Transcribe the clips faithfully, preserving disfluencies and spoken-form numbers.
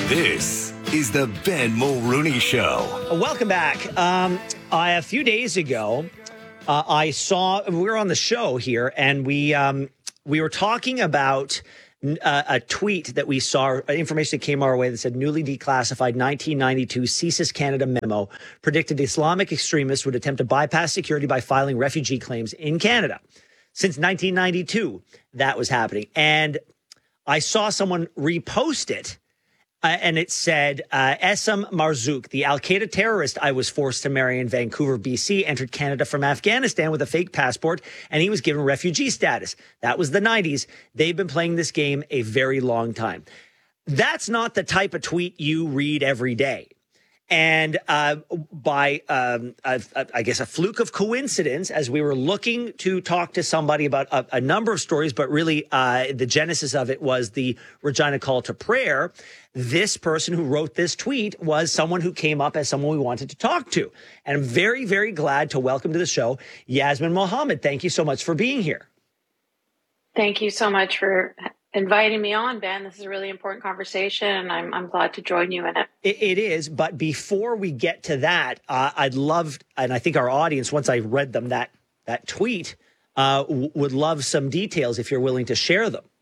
This is the Ben Mulrooney Show. Welcome back. Um, I, a few days ago, uh, I saw we were on the show here, and we um, we were talking about uh, a tweet that we saw, information that came our way that said newly declassified nineteen ninety-two CSIS Canada memo predicted Islamic extremists would attempt to bypass security by filing refugee claims in Canada. Since nineteen ninety-two, that was happening, and I saw someone repost it. Uh, and it said, uh, Essam Marzouk, the al-Qaeda terrorist I was forced to marry in Vancouver, B C, entered Canada from Afghanistan with a fake passport, and he was given refugee status. That was the nineties. They've been playing this game a very long time. That's not the type of tweet you read every day. And uh, by, um, a, a, I guess, a fluke of coincidence, as we were looking to talk to somebody about a, a number of stories, but really uh, the genesis of it was the Regina call to prayer, this person who wrote this tweet was someone who came up as someone we wanted to talk to. And I'm very, very glad to welcome to the show Yasmin Mohammed. Thank you so much for being here. Thank you so much for inviting me on, Ben. This is a really important conversation, and I'm I'm glad to join you in it. It, it is, but before we get to that, uh, I'd love, and I think our audience, once I read them that that tweet, uh, w- would love some details if you're willing to share them.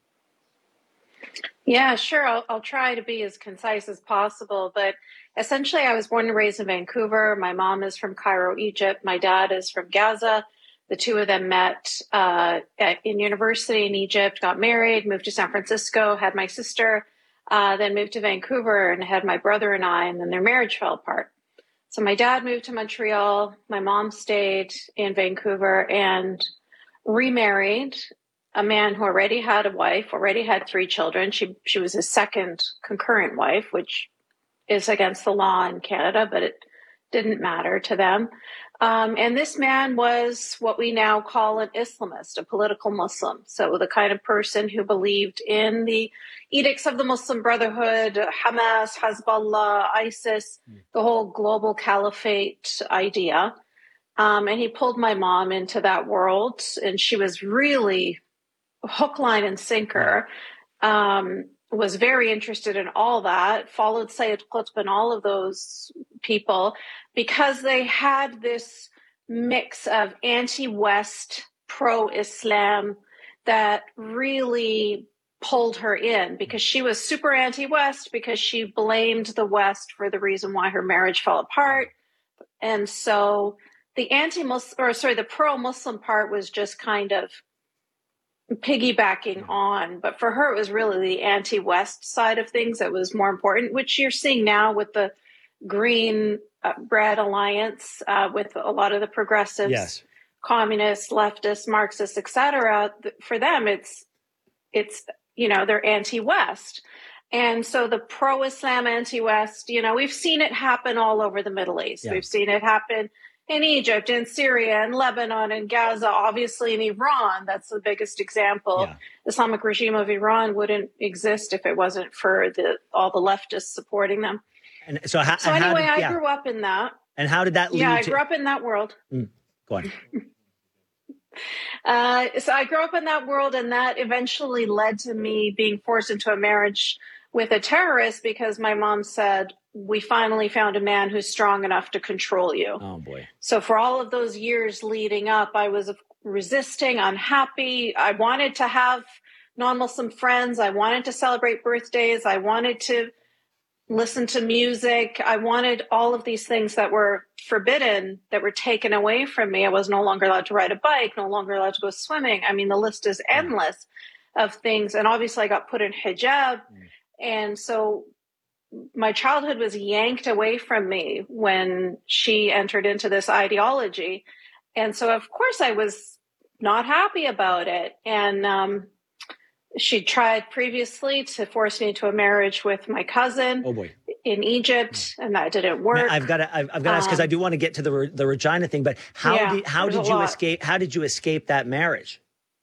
Yeah, sure. I'll, I'll try to be as concise as possible. But essentially, I was born and raised in Vancouver. My mom is from Cairo, Egypt. My dad is from Gaza. The two of them met uh, at, in university in Egypt, got married, moved to San Francisco, had my sister, uh, then moved to Vancouver and had my brother and I, and then their marriage fell apart. So my dad moved to Montreal. My mom stayed in Vancouver and remarried a man who already had a wife, already had three children. She she was his second concurrent wife, which is against the law in Canada, but it didn't matter to them. Um, and this man was what we now call an Islamist, a political Muslim. So the kind of person who believed in the edicts of the Muslim Brotherhood, Hamas, Hezbollah, ISIS, the whole global caliphate idea. Um, and he pulled my mom into that world, and she was really hook, line, and sinker. Um, was very interested in all that, followed Sayyid Qutb and all of those people because they had this mix of anti-West, pro-Islam that really pulled her in because she was super anti-West because she blamed the West for the reason why her marriage fell apart. And so the anti-Muslim, or sorry, the pro-Muslim part was just kind of piggybacking on, but for her, it was really the anti-West side of things that was more important, which you're seeing now with the Green uh, Bread Alliance, uh, with a lot of the progressives, Yes. communists, leftists, Marxists, et cetera. For them, it's, it's, you know, they're anti-West. And so the pro-Islam, anti-West, you know, we've seen it happen all over the Middle East. Yeah. We've seen it happen in Egypt, in Syria, in Lebanon, in Gaza, obviously in Iran. That's the biggest example. Yeah. The Islamic regime of Iran wouldn't exist if it wasn't for the all the leftists supporting them. And so, how, so and anyway, how did, yeah. I grew up in that. And how did that lead Yeah, I to... grew up in that world. Mm, go on. uh, so I grew up in that world, and that eventually led to me being forced into a marriage with a terrorist because my mom said, we finally found a man who's strong enough to control you. Oh, boy. So for all of those years leading up, I was resisting, unhappy. I wanted to have non-Muslim friends. I wanted to celebrate birthdays. I wanted to listen to music. I wanted all of these things that were forbidden, that were taken away from me. I was no longer allowed to ride a bike, no longer allowed to go swimming. I mean, the list is endless mm. of things. And obviously I got put in hijab. Mm. And so my childhood was yanked away from me when she entered into this ideology. And so, of course, I was not happy about it. And um, she tried previously to force me into a marriage with my cousin oh boy. in Egypt, and that didn't work. Now, I've got to, I've, I've got to ask because um, I do want to get to the the Regina thing. But how yeah, did how did you lot. escape? How did you escape that marriage?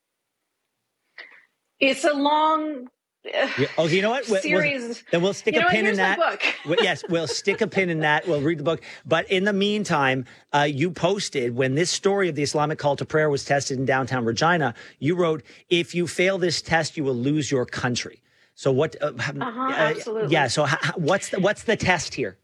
It's a long. Yeah. Oh, you know what? We'll, series. We'll, then we'll stick you know a pin what? in that. Book. well, yes, we'll stick a pin in that. We'll read the book. But in the meantime, uh, you posted when this story of the Islamic call to prayer was tested in downtown Regina. You wrote, "If you fail this test, you will lose your country." So what? Uh, Uh-huh, uh, absolutely. Yeah. So h- what's the, what's the test here?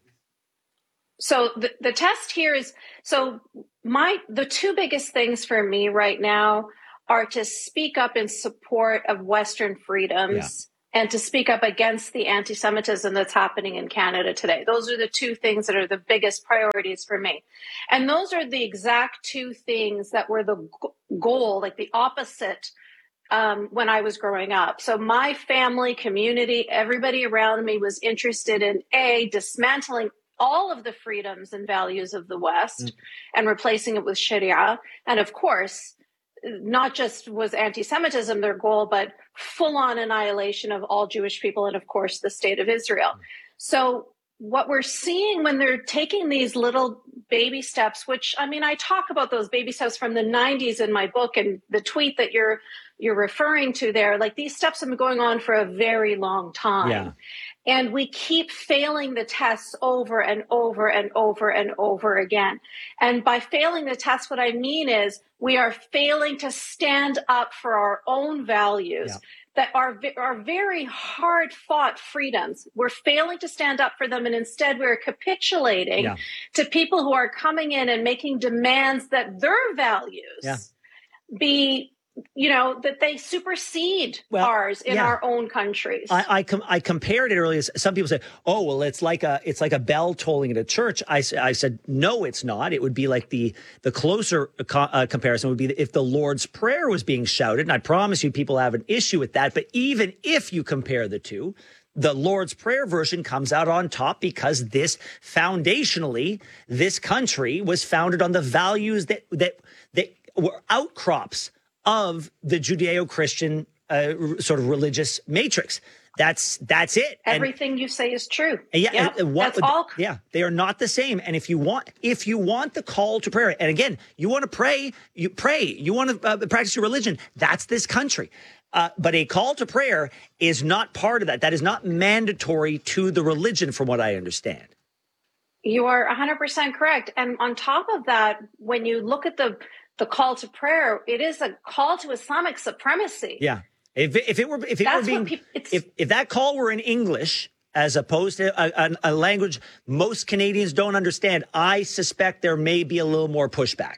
So the, the test here is, so my, the two biggest things for me right now are to speak up in support of Western freedoms yeah. and to speak up against the anti-Semitism that's happening in Canada today. Those are the two things that are the biggest priorities for me. And those are the exact two things that were the goal, like the opposite um, when I was growing up. So my family, community, everybody around me was interested in A, dismantling all of the freedoms and values of the West mm. and replacing it with Sharia. And of course, not just was anti-Semitism their goal, but full-on annihilation of all Jewish people and, of course, the state of Israel. So what we're seeing when they're taking these little baby steps, which, I mean, I talk about those baby steps from the nineties in my book, and the tweet that you're you're referring to there, like these steps have been going on for a very long time. Yeah. And we keep failing the tests over and over and over and over again. And by failing the test, what I mean is we are failing to stand up for our own values yeah. that are, are very hard fought freedoms. We're failing to stand up for them. And instead we're capitulating yeah. to people who are coming in and making demands that their values yeah. be, you know, that they supersede well, ours in yeah. our own countries. I I, com- I compared it earlier. Some people say, "Oh, well, it's like a it's like a bell tolling at a church." I, I said, "No, it's not. It would be like the the closer co- uh, comparison would be if the Lord's Prayer was being shouted." And I promise you, people have an issue with that. But even if you compare the two, the Lord's Prayer version comes out on top because this foundationally, this country was founded on the values that that that were outcrops of the Judeo-Christian uh, sort of religious matrix. That's that's it. Everything and, you say is true. Yeah, yep, and what, that's all. Yeah, they are not the same. And if you want, if you want the call to prayer, and again, you want to pray, you pray. You want to uh, practice your religion. That's this country. Uh, but a call to prayer is not part of that. That is not mandatory to the religion, from what I understand. You are one hundred percent correct. And on top of that, when you look at the the call to prayer, it is a call to Islamic supremacy. Yeah. If, if it were, if it That's were being, people, if, if that call were in English, as opposed to a, a, a language most Canadians don't understand, I suspect there may be a little more pushback.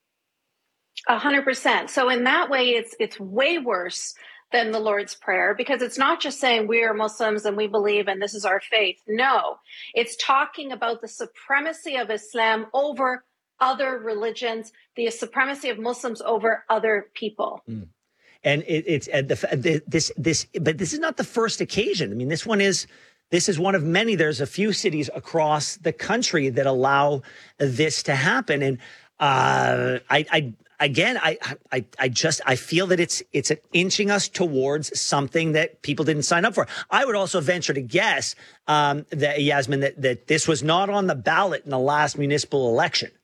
A hundred percent. So in that way, it's, it's way worse than the Lord's Prayer, because it's not just saying we are Muslims and we believe and this is our faith. No, it's talking about the supremacy of Islam over other religions, the supremacy of Muslims over other people. Mm. And it, it's uh, the, this, this, but this is not the first occasion. I mean, this one is, this is one of many. There's a few cities across the country that allow this to happen. And uh, I, I, again, I, I, I just, I feel that it's, it's inching us towards something that people didn't sign up for. I would also venture to guess um, that, Yasmin, that, that this was not on the ballot in the last municipal election.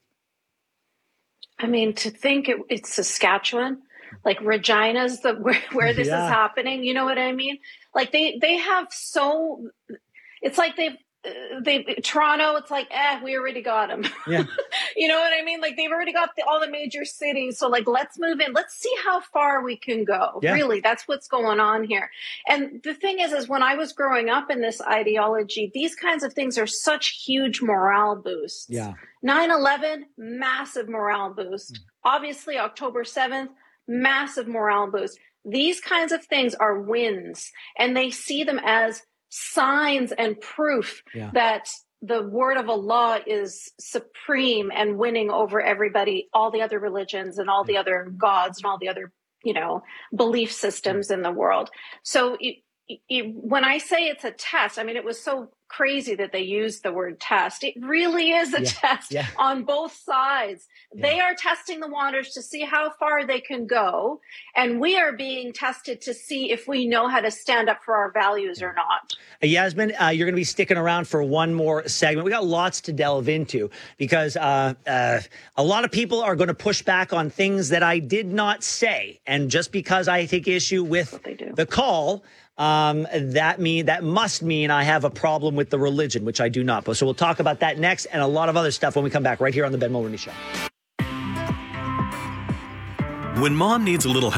I mean, to think it, it's Saskatchewan, like Regina's the where, where this yeah. is happening. You know what I mean? Like they, they have so, it's like they've, uh, they Toronto. It's like, eh, we already got them. Yeah. You know what I mean? Like they've already got the, all the major cities. So like, let's move in. Let's see how far we can go. Yeah. Really, that's what's going on here. And the thing is, is when I was growing up in this ideology, these kinds of things are such huge morale boosts. Yeah. nine eleven, massive morale boost. Mm. Obviously, October seventh, massive morale boost. These kinds of things are wins, and they see them as signs and proof yeah. that the word of Allah is supreme and winning over everybody, all the other religions and all the other gods and all the other, you know, belief systems in the world. So it, it, when I say it's a test, I mean, it was so crazy that they used the word test. It really is a yeah, test yeah. on both sides. Yeah. They are testing the waters to see how far they can go. And we are being tested to see if we know how to stand up for our values or not. Uh, Yasmin, uh, you're going to be sticking around for one more segment. We got lots to delve into because uh, uh, a lot of people are going to push back on things that I did not say. And just because I take issue with the call, Um, that mean that must mean I have a problem with the religion, which I do not. So we'll talk about that next and a lot of other stuff when we come back right here on the Ben Mulroney Show. When mom needs a little help,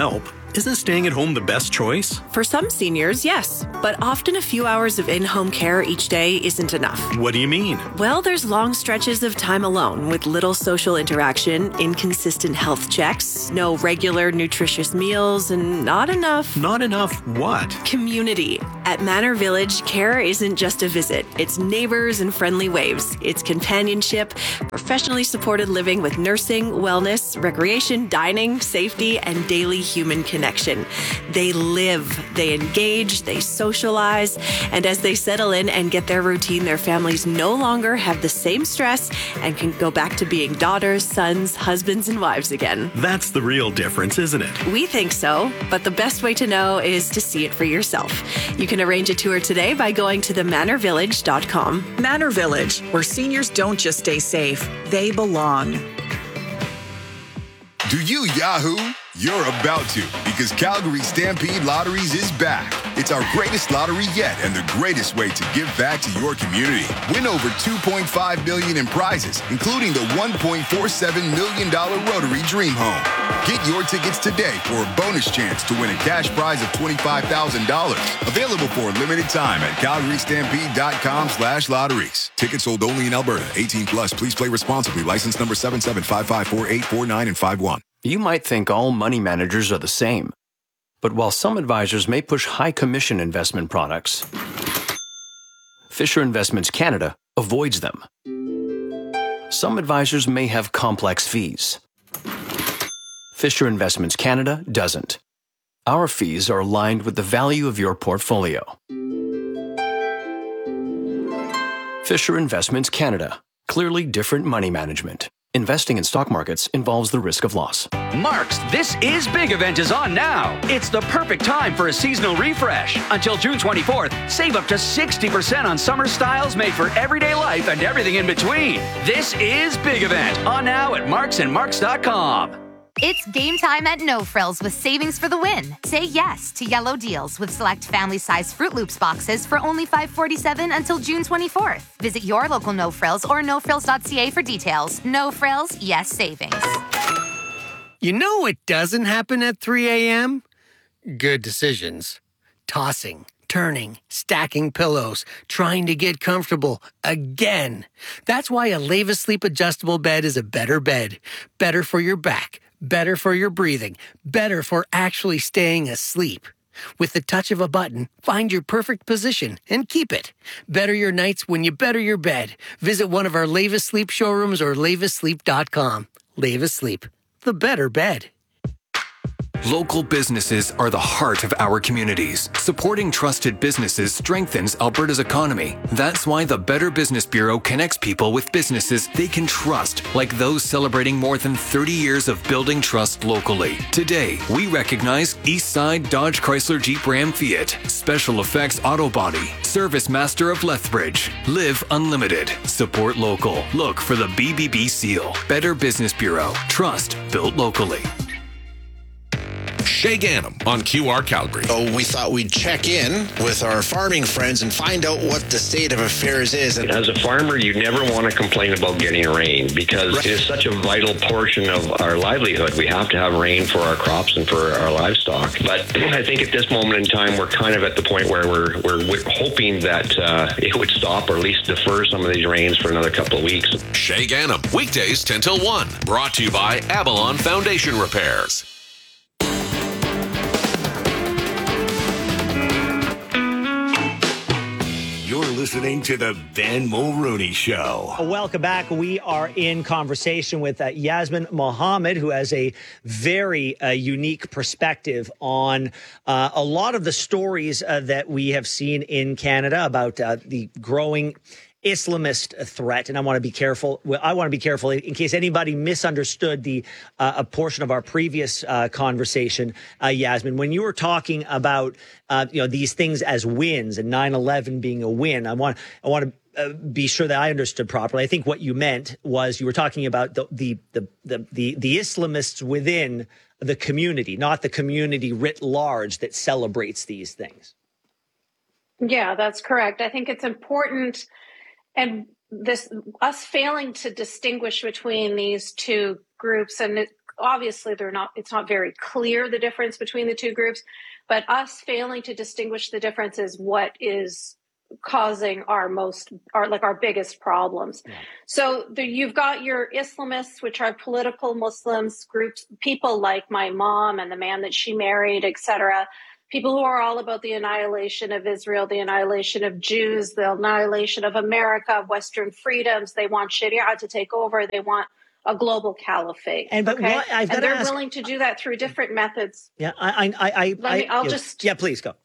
Isn't staying at home the best choice? For some seniors, yes, but often a few hours of in-home care each day isn't enough. What do you mean? Well, there's long stretches of time alone with little social interaction, inconsistent health checks, no regular nutritious meals, and not enough... Not enough what? Community. At Manor Village, care isn't just a visit. It's neighbors and friendly waves. It's companionship, professionally supported living with nursing, wellness, recreation, dining, safety, and daily human connection. Connection. They live, they engage, they socialize, and as they settle in and get their routine, their families no longer have the same stress and can go back to being daughters, sons, husbands, and wives again. That's the real difference, isn't it? We think so, but the best way to know is to see it for yourself. You can arrange a tour today by going to the manor village dot com. Manor Village, where seniors don't just stay safe, they belong. Do you Yahoo? You're about to, because Calgary Stampede Lotteries is back. It's our greatest lottery yet and the greatest way to give back to your community. Win over two point five million dollars in prizes, including the one point four seven million dollars Rotary Dream Home. Get your tickets today for a bonus chance to win a cash prize of twenty-five thousand dollars. Available for a limited time at calgary stampede dot com slash lotteries. Tickets sold only in Alberta. eighteen plus. Please play responsibly. License number seven seven five five four eight four nine and five one. You might think all money managers are the same. But while some advisors may push high commission investment products, Fisher Investments Canada avoids them. Some advisors may have complex fees. Fisher Investments Canada doesn't. Our fees are aligned with the value of your portfolio. Fisher Investments Canada. Clearly different money management. Investing in stock markets involves the risk of loss. Mark's This Is Big event is on now. It's the perfect time for a seasonal refresh. Until June twenty-fourth, save up to sixty percent on summer styles made for everyday life and everything in between. This is Big event on now at marks and marks dot com. It's game time at No Frills with savings for the win. Say yes to yellow deals with select family-size Fruit Loops boxes for only five dollars and forty-seven cents until June twenty-fourth. Visit your local No Frills or no frills dot c a for details. No Frills, yes savings. You know what doesn't happen at three a.m.? Good decisions. Tossing, turning, stacking pillows, trying to get comfortable again. That's why a Leva Sleep adjustable bed is a better bed. Better for your back. Better for your breathing, better for actually staying asleep. With the touch of a button, find your perfect position and keep it. Better your nights when you better your bed. Visit one of our Leva Sleep showrooms or leva sleep dot com. Leva Sleep, the better bed. Local businesses are the heart of our communities. Supporting trusted businesses strengthens Alberta's economy. That's why the Better Business Bureau connects people with businesses they can trust, like those celebrating more than thirty years of building trust locally. Today, we recognize Eastside Dodge Chrysler Jeep Ram Fiat, Special Effects Auto Body, Service Master of Lethbridge, Live Unlimited, Support Local. Look for the B B B seal. Better Business Bureau. Trust built locally. Shay Gannam on Q R Calgary. So we thought we'd check in with our farming friends and find out what the state of affairs is. And as a farmer, you never want to complain about getting rain because right. It is such a vital portion of our livelihood. We have to have rain for our crops and for our livestock. But I think at this moment in time, we're kind of at the point where we're we're, we're hoping that uh, it would stop or at least defer some of these rains for another couple of weeks. Shay Gannam, weekdays ten till one. Brought to you by Avalon Foundation Repairs. You're listening to the Ben Mulrooney Show. Welcome back. We are in conversation with uh, Yasmin Mohammed, who has a very uh, unique perspective on uh, a lot of the stories uh, that we have seen in Canada about uh, the growing Islamist threat. And I want to be careful. Well, I want to be careful in case anybody misunderstood the uh, a portion of our previous uh, conversation, uh, Yasmin, when you were talking about uh, you know these things as wins and nine eleven being a win. I want I want to uh, be sure that I understood properly. I think what you meant was you were talking about the the the the the, the Islamists within the community, not the community writ large that celebrates these things. Yeah, that's correct. I think it's important. And this, us failing to distinguish between these two groups, and it, obviously they're not, it's not very clear the difference between the two groups, but us failing to distinguish the difference is what is causing our most, our like our biggest problems. Yeah. So the, you've got your Islamists, which are political Muslims groups, people like my mom and the man that she married, et cetera. People who are all about the annihilation of Israel, the annihilation of Jews, the annihilation of America, of Western freedoms. They want Sharia to take over. They want a global caliphate. And but okay? what, I've and they're ask, willing to do that through different methods. Yeah, I, I, I, Let me, I I'll yeah, just. Yeah, please go.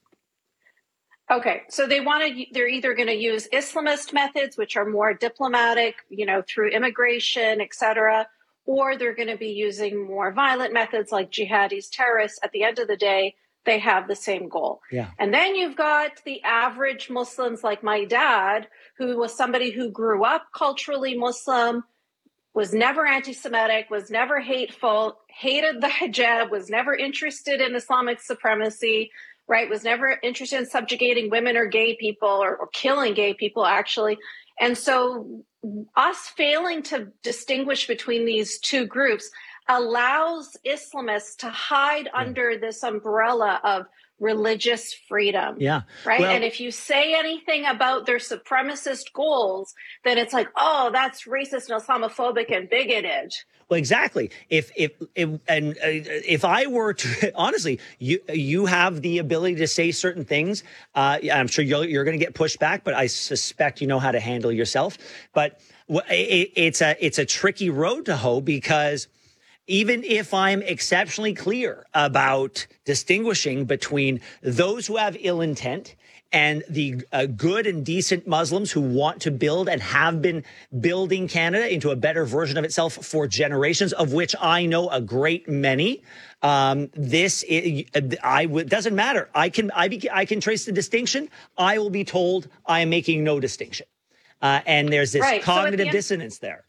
Okay, so they want to. They're either going to use Islamist methods, which are more diplomatic, you know, through immigration, et cetera, or they're going to be using more violent methods like jihadis, terrorists. At the end of the day, they have the same goal. Yeah. And then you've got the average Muslims like my dad, who was somebody who grew up culturally Muslim, was never anti-Semitic, was never hateful, hated the hijab, was never interested in Islamic supremacy, right? Was never interested in subjugating women or gay people or, or killing gay people, actually. And so us failing to distinguish between these two groups allows Islamists to hide yeah. under this umbrella of religious freedom. Yeah. Right. Well, and if you say anything about their supremacist goals, then it's like, oh, that's racist and Islamophobic and bigoted. Well, exactly. If if, if and uh, if I were to honestly, you you have the ability to say certain things. Uh, I'm sure you're you're going to get pushed back, but I suspect you know how to handle yourself. But it, it's a it's a tricky road to hoe, because even if I'm exceptionally clear about distinguishing between those who have ill intent and the uh, good and decent Muslims who want to build and have been building Canada into a better version of itself for generations, of which I know a great many, um, this it, I it doesn't matter. I can I, be, I can trace the distinction. I will be told I am making no distinction, uh, and there's this right. cognitive so the end- dissonance there.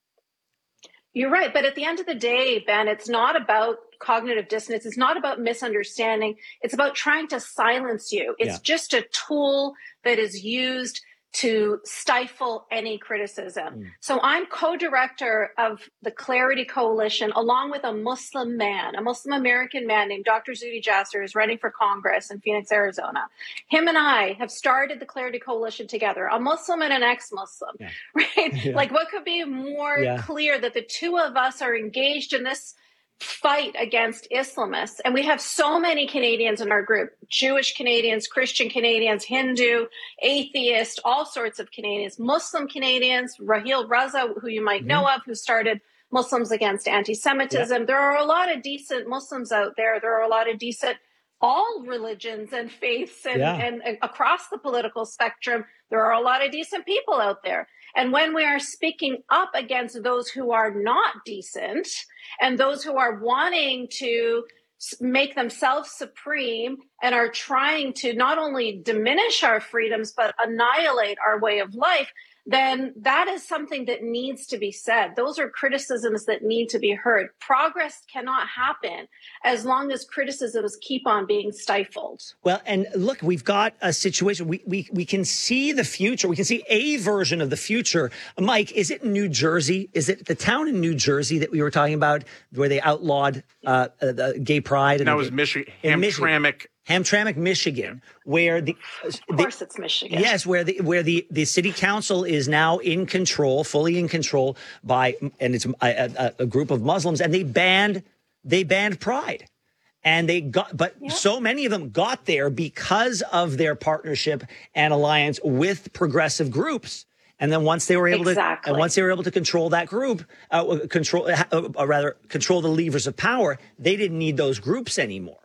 You're right. But at the end of the day, Ben, it's not about cognitive dissonance. It's not about misunderstanding. It's about trying to silence you. It's yeah. just a tool that is used to stifle any criticism. Mm. So I'm co-director of the Clarity Coalition, along with a Muslim man, a Muslim American man named Doctor Zuhdi Jasser, who's running for Congress in Phoenix, Arizona. Him and I have started the Clarity Coalition together, a Muslim and an ex-Muslim, yeah. right? Yeah. Like, what could be more yeah. clear that the two of us are engaged in this fight against Islamists. And we have so many Canadians in our group, Jewish Canadians, Christian Canadians, Hindu, atheist, all sorts of Canadians, Muslim Canadians, Raheel Raza, who you might mm-hmm. know of, who started Muslims Against Anti-Semitism. Yeah. There are a lot of decent Muslims out there. There are a lot of decent all religions and faiths and, yeah. and, and across the political spectrum. There are a lot of decent people out there. And when we are speaking up against those who are not decent and those who are wanting to make themselves supreme and are trying to not only diminish our freedoms, but annihilate our way of life, then that is something that needs to be said. Those are criticisms that need to be heard. Progress cannot happen as long as criticisms keep on being stifled. Well, and look, we've got a situation. We we we can see the future. We can see a version of the future. Mike, is it New Jersey? Is it the town in New Jersey that we were talking about where they outlawed uh, the gay pride? And that was Michi- Hamtramck. Hamtramck, Michigan, where the of course the, it's Michigan. Yes, where the where the, the city council is now in control, fully in control by, and it's a, a, a group of Muslims, and they banned they banned pride, and they got, but yep. so many of them got there because of their partnership and alliance with progressive groups. And then once they were able exactly. to, and once they were able to control that group, uh, control, uh, or rather control the levers of power, they didn't need those groups anymore.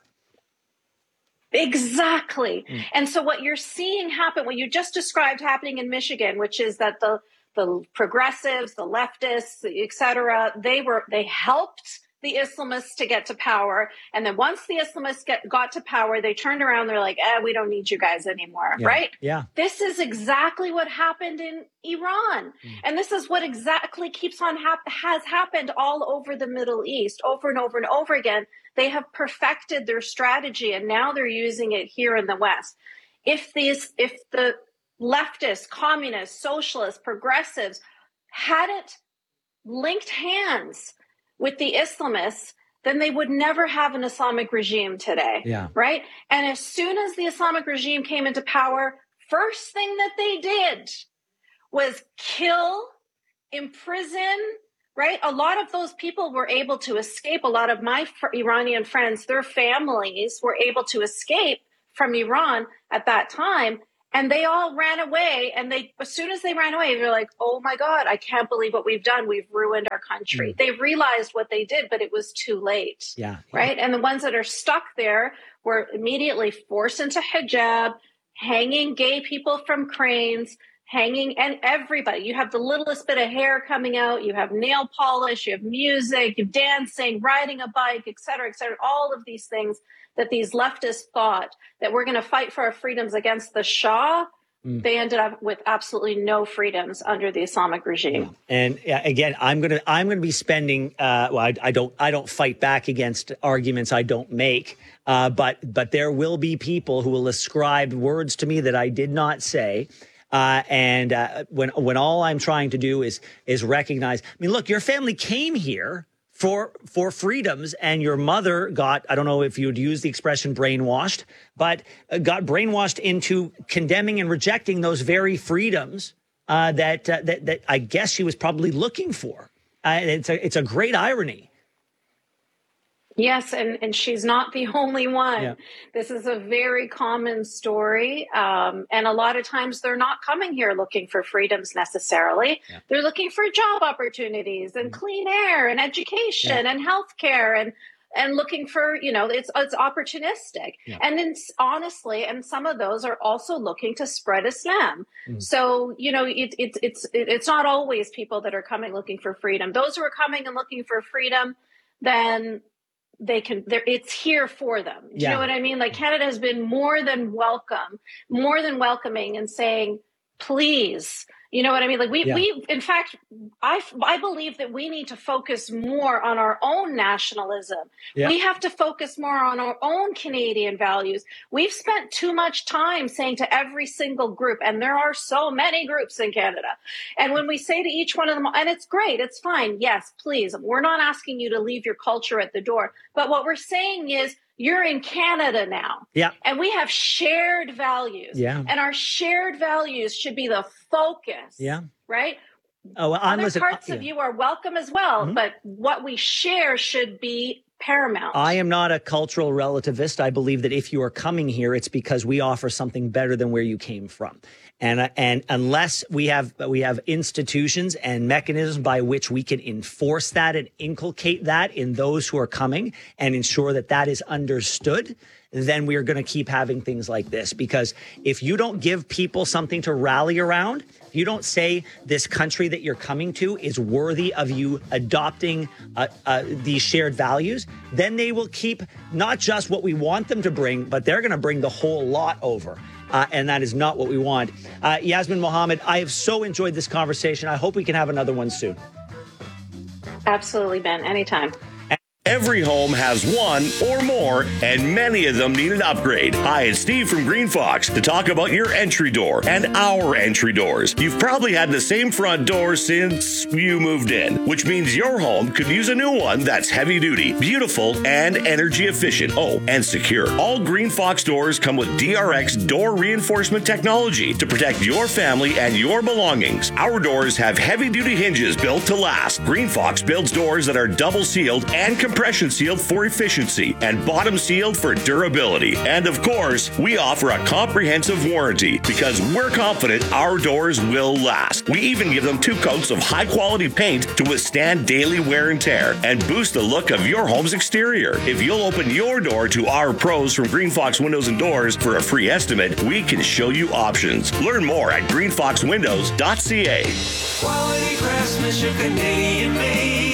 Exactly. Mm. And so what you're seeing happen, what you just described happening in Michigan, which is that the the progressives, the leftists, et cetera, they were they helped the Islamists to get to power. And then once the Islamists get, got to power, they turned around. They're like, eh, we don't need you guys anymore. Yeah. Right? Yeah. This is exactly what happened in Iran. Mm. And this is what exactly keeps on hap- has happened all over the Middle East over and over and over again. They have perfected their strategy and now they're using it here in the West. If these, if the leftists, communists, socialists, progressives hadn't linked hands with the Islamists, then they would never have an Islamic regime today. Yeah. Right? And as soon as the Islamic regime came into power, first thing that they did was kill, imprison, right? A lot of those people were able to escape. A lot of my fr- Iranian friends, their families were able to escape from Iran at that time. And they all ran away. And they, as soon as they ran away, they're like, oh my God, I can't believe what we've done. We've ruined our country. Mm. They realized what they did, but it was too late. Yeah. Right. And the ones that are stuck there were immediately forced into hijab, hanging gay people from cranes, hanging, and everybody. You have the littlest bit of hair coming out. You have nail polish, you have music, you have dancing, riding a bike, et cetera, et cetera. All of these things that these leftists thought that we're going to fight for our freedoms against the Shah. Mm. They ended up with absolutely no freedoms under the Islamic regime. And uh, again, I'm gonna I'm gonna be spending. Uh, well, I, I don't I don't fight back against arguments I don't make. Uh, but but there will be people who will ascribe words to me that I did not say. Uh, and uh, when when all I'm trying to do is is recognize. I mean, look, your family came here for for freedoms, and your mother got, I don't know if you would use the expression brainwashed, but uh, got brainwashed into condemning and rejecting those very freedoms uh, that, uh, that that I guess she was probably looking for. Uh, it's a it's a great irony. Yes, and, and she's not the only one. Yeah. This is a very common story. Um, and a lot of times they're not coming here looking for freedoms necessarily. Yeah. They're looking for job opportunities and mm-hmm. clean air and education yeah. and healthcare and and looking for, you know, it's it's opportunistic. Yeah. And then honestly, and some of those are also looking to spread Islam. Mm-hmm. So, you know, it, it, it's it's not always people that are coming looking for freedom. Those who are coming and looking for freedom, then they can, it's here for them. Do yeah. you know what I mean? Like Canada has been more than welcome, more than welcoming and saying, please, you know what I mean? Like we, yeah. we, in fact, I, I believe that we need to focus more on our own nationalism. Yeah. We have to focus more on our own Canadian values. We've spent too much time saying to every single group, and there are so many groups in Canada. And when we say to each one of them, and it's great, it's fine. Yes, please. We're not asking you to leave your culture at the door. But what we're saying is, you're in Canada now. Yeah. And we have shared values. Yeah. And our shared values should be the focus. Yeah. Right? Oh, well, Other listen, parts yeah. of you are welcome as well, Mm-hmm. but what we share should be paramount. I am not a cultural relativist. I believe that if you are coming here, it's because we offer something better than where you came from. And uh, and unless we have we have institutions and mechanisms by which we can enforce that and inculcate that in those who are coming and ensure that that is understood, then we are going to keep having things like this. Because if you don't give people something to rally around, if you don't say this country that you're coming to is worthy of you adopting uh, uh, these shared values, then they will keep not just what we want them to bring, but they're going to bring the whole lot over. Uh, and that is not what we want. Uh, Yasmin Mohammed, I have so enjoyed this conversation. I hope we can have another one soon. Absolutely, Ben. Anytime. Every home has one or more, and many of them need an upgrade. Hi, it's Steve from Green Fox to talk about your entry door and our entry doors. You've probably had the same front door since you moved in, which means your home could use a new one that's heavy duty, beautiful, and energy efficient. Oh, and secure. All Green Fox doors come with D R X door reinforcement technology to protect your family and your belongings. Our doors have heavy duty hinges built to last. Green Fox builds doors that are double sealed and compressed. Compression sealed for efficiency and bottom sealed for durability. And of course, we offer a comprehensive warranty because we're confident our doors will last. We even give them two coats of high quality paint to withstand daily wear and tear and boost the look of your home's exterior. If you'll open your door to our pros from Green Fox Windows and Doors for a free estimate, we can show you options. Learn more at green fox windows dot c a. Quality craftsmanship, Canadian made.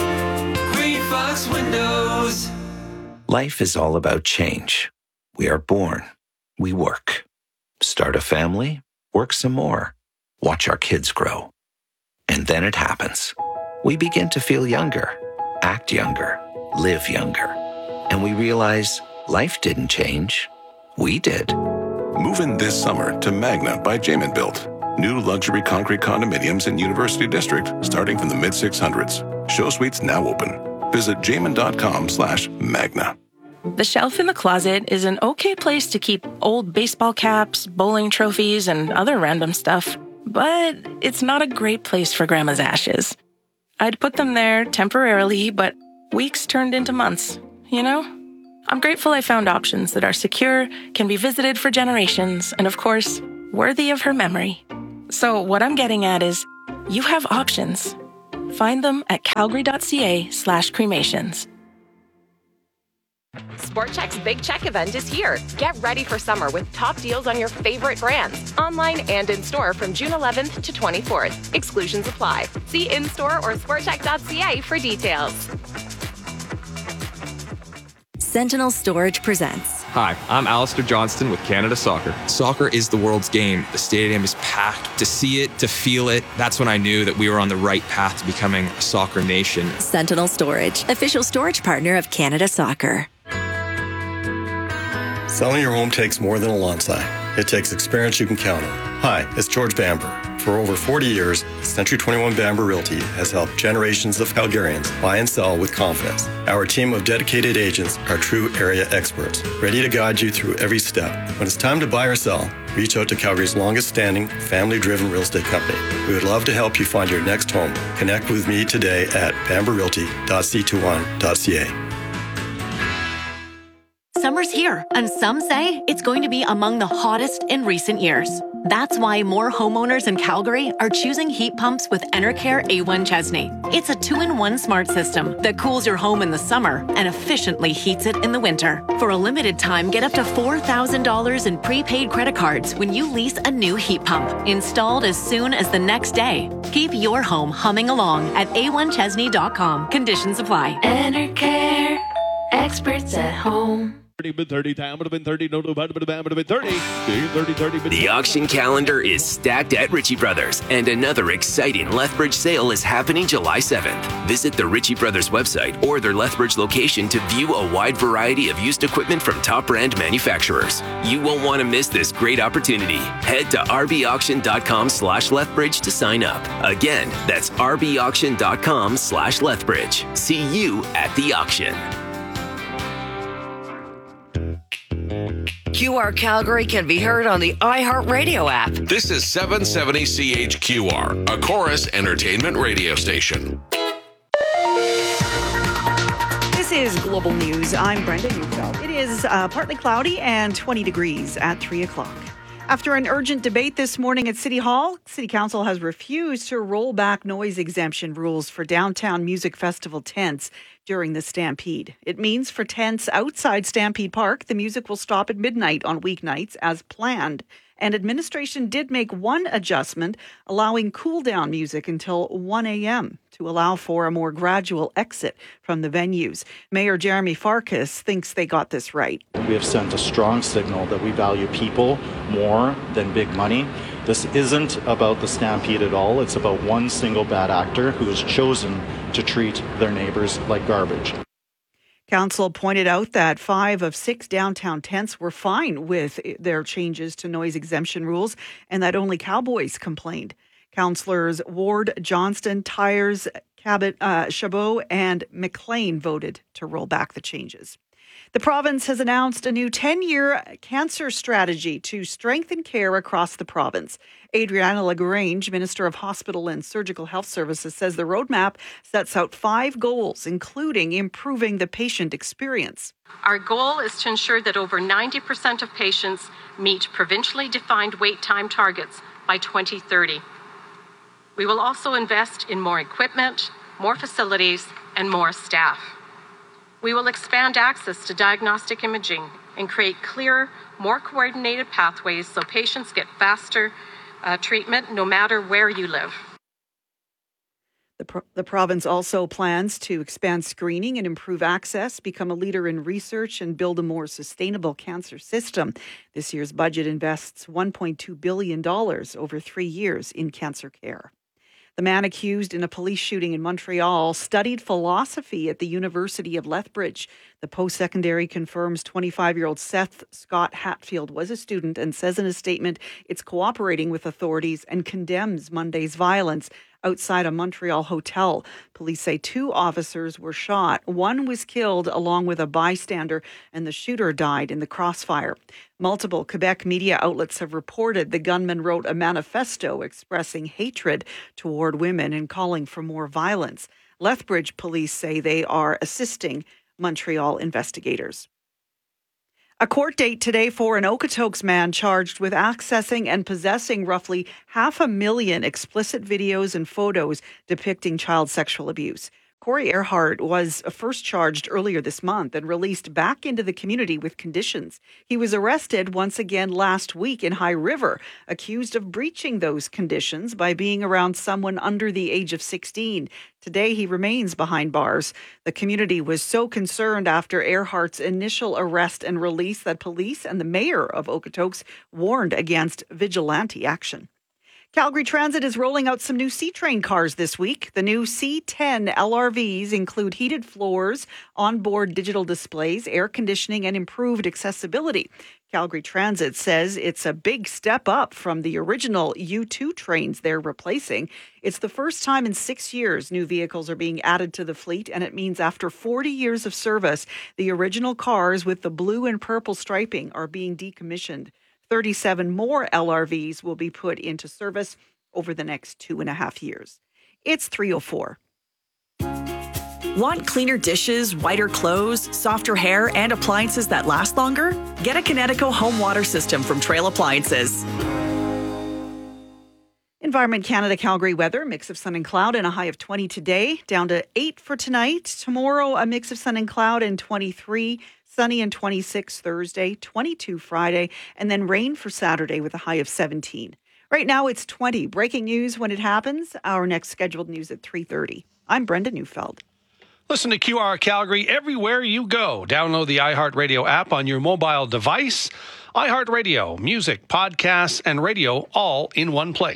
Fox Windows. Life is all about change. We are born. We work. Start a family. Work some more. Watch our kids grow. And then it happens. We begin to feel younger, act younger, live younger. And we realize life didn't change. We did. Move in this summer to Magna by Jamin Built. New luxury concrete condominiums in University District starting from the mid six hundreds. Show suites now open. Visit jamin.com slash Magna. The shelf in the closet is an okay place to keep old baseball caps, bowling trophies, and other random stuff. But it's not a great place for Grandma's ashes. I'd put them there temporarily, but weeks turned into months, you know? I'm grateful I found options that are secure, can be visited for generations, and of course, worthy of her memory. So what I'm getting at is, you have options. Find them at calgary.ca slash cremations. Sport Chek's Big Check event is here. Get ready for summer with top deals on your favorite brands, online and in-store from June eleventh to twenty-fourth. Exclusions apply. See in-store or sport chek dot c a for details. Sentinel Storage presents. Hi, I'm Alistair Johnston with Canada Soccer. Soccer is the world's game. The stadium is packed. To see it, to feel it, that's when I knew that we were on the right path to becoming a soccer nation. Sentinel Storage, official storage partner of Canada Soccer. Selling your home takes more than a lawn sign. It takes experience you can count on. Hi, it's George Bamber. For over forty years, Century twenty-one Bamber Realty has helped generations of Calgarians buy and sell with confidence. Our team of dedicated agents are true area experts, ready to guide you through every step. When it's time to buy or sell, reach out to Calgary's longest-standing, family-driven real estate company. We would love to help you find your next home. Connect with me today at bamber realty dot c twenty-one dot c a. Summer's here, and some say it's going to be among the hottest in recent years. That's why more homeowners in Calgary are choosing heat pumps with Enercare A one Chesney. It's a two-in-one smart system that cools your home in the summer and efficiently heats it in the winter. For a limited time, get up to four thousand dollars in prepaid credit cards when you lease a new heat pump, installed as soon as the next day. Keep your home humming along at a one chesney dot com. Conditions apply. Enercare, experts at home. thirty, time would have been thirty, no, no, would have been thirty, thirty, thirty. The auction calendar is stacked at Ritchie Brothers, and another exciting Lethbridge sale is happening July seventh. Visit the Ritchie Brothers website or their Lethbridge location to view a wide variety of used equipment from top brand manufacturers. You won't want to miss this great opportunity. Head to rbauction.com slash Lethbridge to sign up. Again, that's rbauction.com slash Lethbridge. See you at the auction. Q R Calgary can be heard on the iHeartRadio app. This is seven seventy C H Q R, a Chorus Entertainment radio station. This is Global News. I'm Brenda Neufeld. It is uh, partly cloudy and twenty degrees at three o'clock. After an urgent debate this morning at City Hall, City Council has refused to roll back noise exemption rules for downtown music festival tents during the Stampede. It means for tents outside Stampede Park, the music will stop at midnight on weeknights as planned. And administration did make one adjustment, allowing cool-down music until one a.m. to allow for a more gradual exit from the venues. Mayor Jeremy Farkas thinks they got this right. We have sent a strong signal that we value people more than big money. This isn't about the Stampede at all. It's about one single bad actor who has chosen to treat their neighbors like garbage. Council pointed out that five of six downtown tents were fine with their changes to noise exemption rules and that only Cowboys complained. Councillors Ward, Johnston, Tyers, Cabot, uh, Chabot and McLean voted to roll back the changes. The province has announced a new ten-year cancer strategy to strengthen care across the province. Adriana Lagrange, Minister of Hospital and Surgical Health Services, says the roadmap sets out five goals, including improving the patient experience. Our goal is to ensure that over ninety percent of patients meet provincially defined wait time targets by twenty thirty. We will also invest in more equipment, more facilities, and more staff. We will expand access to diagnostic imaging and create clearer, more coordinated pathways so patients get faster uh, treatment no matter where you live. The, pro- the province also plans to expand screening and improve access, become a leader in research, and build a more sustainable cancer system. This year's budget invests one point two billion dollars over three years in cancer care. The man accused in a police shooting in Montreal studied philosophy at the University of Lethbridge. The post-secondary confirms twenty-five-year-old Seth Scott Hatfield was a student and says in a statement it's cooperating with authorities and condemns Monday's violence outside a Montreal hotel. Police say two officers were shot. One was killed along with a bystander, and the shooter died in the crossfire. Multiple Quebec media outlets have reported the gunman wrote a manifesto expressing hatred toward women and calling for more violence. Lethbridge police say they are assisting Montreal investigators. A court date today for an Okotoks man charged with accessing and possessing roughly half a million explicit videos and photos depicting child sexual abuse. Corey Earhart was first charged earlier this month and released back into the community with conditions. He was arrested once again last week in High River, accused of breaching those conditions by being around someone under the age of sixteen. Today, he remains behind bars. The community was so concerned after Earhart's initial arrest and release that police and the mayor of Okotoks warned against vigilante action. Calgary Transit is rolling out some new C-Train cars this week. The new C ten L R Vs include heated floors, onboard digital displays, air conditioning, and improved accessibility. Calgary Transit says it's a big step up from the original U two trains they're replacing. It's the first time in six years new vehicles are being added to the fleet, and it means after forty years of service, the original cars with the blue and purple striping are being decommissioned. thirty-seven more L R Vs will be put into service over the next two and a half years. It's three oh four. Want cleaner dishes, whiter clothes, softer hair, and appliances that last longer? Get a Kinetico home water system from Trail Appliances. Environment Canada Calgary weather, mix of sun and cloud and a high of twenty today, down to eight for tonight. Tomorrow, a mix of sun and cloud and twenty-three. Sunny and twenty-six Thursday, twenty-two Friday, and then rain for Saturday with a high of seventeen. Right now it's twenty. Breaking news when it happens. Our next scheduled news at three thirty. I'm Brenda Neufeld. Listen to Q R Calgary everywhere you go. Download the iHeartRadio app on your mobile device. iHeartRadio, music, podcasts, and radio all in one place.